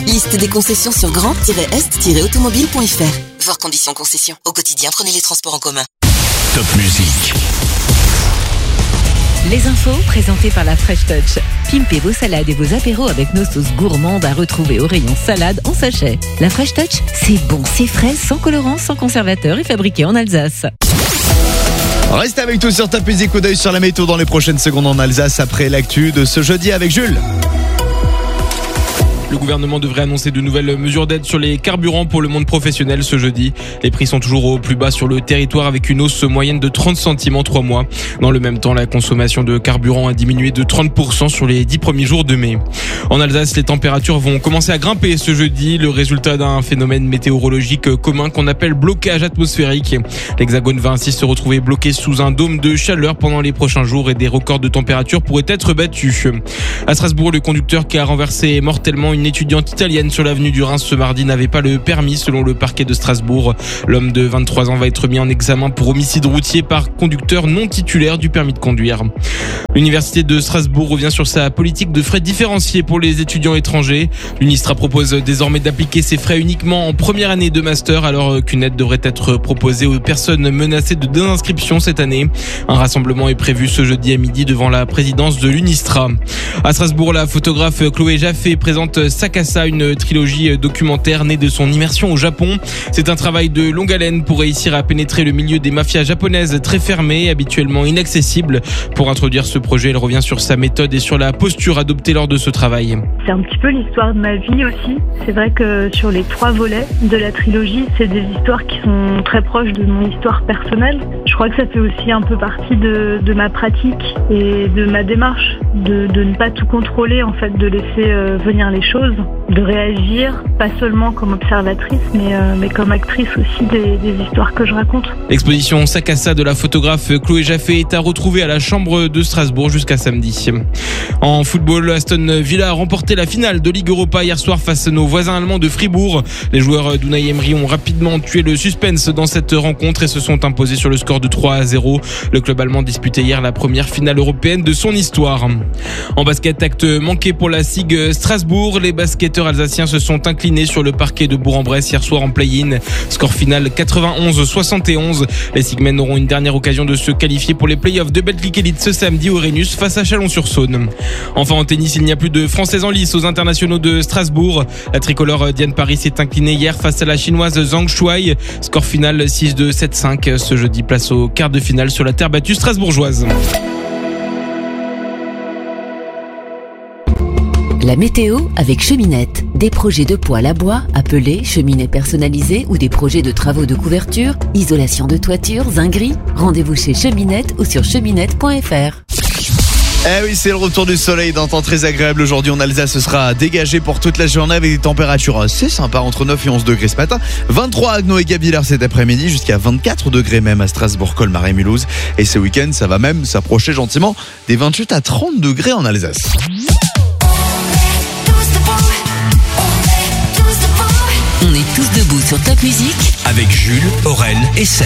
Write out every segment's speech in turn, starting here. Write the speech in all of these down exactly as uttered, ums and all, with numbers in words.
Liste des concessions sur grand tiret est tiret automobile point f r. Voir conditions concessions. Au quotidien, prenez les transports en commun. Top musique. Les infos présentées par la Fresh Touch. Pimpez vos salades et vos apéros avec nos sauces gourmandes à retrouver au rayon salade en sachet. La Fresh Touch, c'est bon, c'est frais, sans colorant, sans conservateur et fabriqué en Alsace. Restez avec nous sur Top Music, coup d'œil sur la météo dans les prochaines secondes en Alsace après l'actu de ce jeudi avec Jules. Le gouvernement devrait annoncer de nouvelles mesures d'aide sur les carburants pour le monde professionnel ce jeudi. Les prix sont toujours au plus bas sur le territoire avec une hausse moyenne de trente centimes en trois mois. Dans le même temps, la consommation de carburant a diminué de trente pour cent sur les dix premiers jours de mai. En Alsace, les températures vont commencer à grimper ce jeudi, le résultat d'un phénomène météorologique commun qu'on appelle blocage atmosphérique. L'Hexagone va ainsi se retrouver bloqué sous un dôme de chaleur pendant les prochains jours et des records de température pourraient être battus. À Strasbourg, le conducteur qui a renversé mortellement une Une étudiante italienne sur l'avenue du Rhin ce mardi n'avait pas le permis selon le parquet de Strasbourg. L'homme de vingt-trois ans va être mis en examen pour homicide routier par conducteur non titulaire du permis de conduire. L'université de Strasbourg revient sur sa politique de frais différenciés pour les étudiants étrangers. L'UNISTRA propose désormais d'appliquer ces frais uniquement en première année de master alors qu'une aide devrait être proposée aux personnes menacées de désinscription cette année. Un rassemblement est prévu ce jeudi à midi devant la présidence de l'UNISTRA. À Strasbourg, la photographe Chloé Jaffé présente Sakasa, une trilogie documentaire née de son immersion au Japon. C'est un travail de longue haleine pour réussir à pénétrer le milieu des mafias japonaises très fermées, habituellement inaccessibles. Pour introduire ce projet, elle revient sur sa méthode et sur la posture adoptée lors de ce travail. C'est un petit peu l'histoire de ma vie aussi. C'est vrai que sur les trois volets de la trilogie, c'est des histoires qui sont très proches de mon histoire personnelle. Je crois que ça fait aussi un peu partie de, de ma pratique et de ma démarche, de, de ne pas tout contrôler, en fait, de laisser euh, venir les choses, de réagir, pas seulement comme observatrice, mais, euh, mais comme actrice aussi des, des histoires que je raconte. L'exposition Sakasa de la photographe Chloé Jaffé est à retrouver à la Chambre de Strasbourg jusqu'à samedi. En football, Aston Villa a remporté la finale de Ligue Europa hier soir face à nos voisins allemands de Fribourg. Les joueurs d'Unai Emery ont rapidement tué le suspense dans cette rencontre et se sont imposés sur le score de trois à zéro. Le club allemand disputait hier la première finale européenne de son histoire. En basket, acte manqué pour la S I G Strasbourg. Les basketteurs alsaciens se sont inclinés sur le parquet de Bourg-en-Bresse hier soir en play-in. Score final quatre-vingt-onze à soixante et onze. Les Sigmen auront une dernière occasion de se qualifier pour les playoffs de Betclic Elite ce samedi au Rhenus face à Chalon-sur-Saône. Enfin en tennis, il n'y a plus de Françaises en lice aux internationaux de Strasbourg. La tricolore Diane Paris s'est inclinée hier face à la chinoise Zhang Shuai. Score final six deux sept cinq. Ce jeudi, place au quart de finale sur la terre battue strasbourgeoise. La météo avec Cheminette. Des projets de poêle à bois, appelés cheminées personnalisées ou des projets de travaux de couverture, isolation de toiture, zinguerie. Rendez-vous chez Cheminette ou sur cheminette point f r. Eh oui, c'est le retour du soleil d'un temps très agréable aujourd'hui en Alsace. Ce sera dégagé pour toute la journée avec des températures assez sympas entre neuf et onze degrés ce matin. vingt-trois à Agno et Gabillard cet après-midi, jusqu'à vingt-quatre degrés même à Strasbourg, Colmar et Mulhouse. Et ce week-end, ça va même s'approcher gentiment des vingt-huit à trente degrés en Alsace. On est tous debout sur Top Music Avec Jules, Aurel et Seb.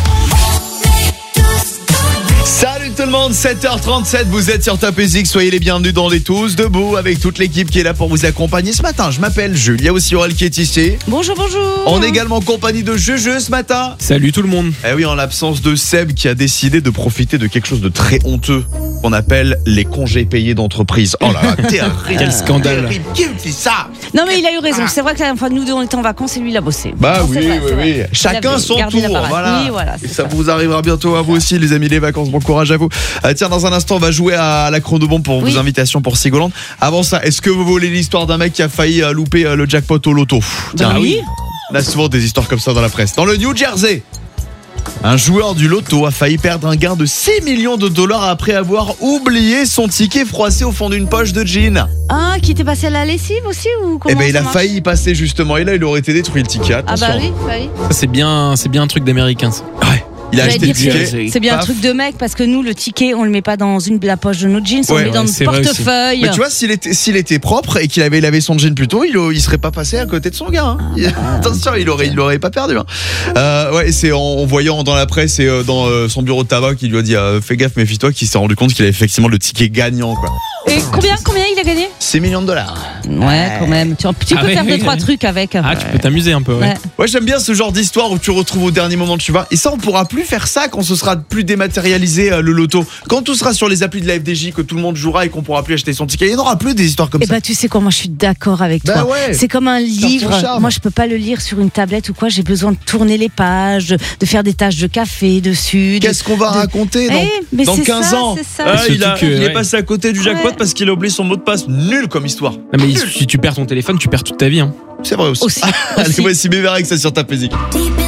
Salut tout le monde, sept heures trente-sept, vous êtes sur Top Music, soyez les bienvenus dans les Tous Debout avec toute l'équipe qui est là pour vous accompagner ce matin. Je m'appelle Jules, il y a aussi Aurel qui est ici. Bonjour, bonjour. On est également en compagnie de Juju ce matin. Salut tout le monde. Eh oui, en l'absence de Seb qui a décidé de profiter de quelque chose de très honteux qu'on appelle les congés payés d'entreprise. Oh là là, terrible. Quel scandale. Terrible. Qui fait ça? Non mais il a eu raison, c'est vrai que la dernière fois nous deux on était en vacances et lui il a bossé. Bah Non, oui, c'est vrai, oui, c'est oui. vrai. Chacun Il son avait gardé tour, la baraque. voilà. Oui, voilà, Et c'est ça ça. vous arrivera bientôt à vous aussi, les amis, les vacances. Bon courage à vous. Euh, tiens, dans un instant, on va jouer à la chronobombe pour Oui. vos invitations pour Sigolande. Avant ça, est-ce que vous voulez l'histoire d'un mec qui a failli euh, louper euh, le jackpot au loto? Bah oui. On a souvent des histoires comme ça dans la presse. Dans le New Jersey, un joueur du loto a failli perdre un gain de six millions de dollars après avoir oublié son ticket froissé au fond d'une poche de jean. Ah, qui était passé à la lessive aussi ou comment Eh ben, il ça a marche failli y passer justement. Et là, il aurait été détruit le ticket. Ah Attention. bah oui, bah oui. Ça, c'est bien, c'est bien un truc d'américain ça. Ouais. Il a J'allais acheté le dire, ticket. C'est bien un paf. truc de mec parce que nous, le ticket, on le met pas dans une la poche de nos jeans, on Ouais, le met dans ouais, notre c'est vrai aussi. portefeuille. Mais tu vois, s'il était, s'il était propre et qu'il avait lavé son jean plus tôt, il, il serait pas passé à côté de son gars. Hein. Il- attention, il aurait, il l'aurait pas perdu. Hein. Euh, ouais, c'est en, en voyant dans la presse et euh, dans euh, son bureau de tabac qu'il lui a dit euh, fais gaffe, méfie-toi, qu'il s'est rendu compte qu'il avait effectivement le ticket gagnant, quoi. Et combien, combien il a gagné? six millions de dollars. Ouais, quand même. Tu, tu Ah peux ouais, faire deux, ouais, trois ouais. trucs avec. Ah, tu peux t'amuser un peu, ouais. Ouais. Ouais, j'aime bien ce genre d'histoire où tu retrouves au dernier moment, tu vois. Et ça, on pourra plus faire ça quand ce sera plus dématérialisé euh, le loto. Quand tout sera sur les applis de la F D J, que tout le monde jouera et qu'on pourra plus acheter son ticket, il n'y en aura plus des histoires comme Et ça. bah tu sais quoi, moi je suis d'accord avec Bah toi. ouais. C'est comme un ton livre. charme. Moi je peux pas le lire sur une tablette ou quoi. J'ai besoin de tourner les pages, de faire des taches de café dessus. de- Qu'est-ce qu'on va de- raconter dans, Eh, mais dans c'est quinze ça, ans c'est ça. Ah, Surtout il, a- que, il est ouais. passé à côté du jackpot Ouais. parce qu'il a oublié son mot de passe. Nul comme histoire. Non, mais si tu perds ton téléphone, tu perds toute ta vie. Hein. C'est vrai aussi. Aussi. Allez, aussi. voici Béverec, ça sur ta musique. Deep in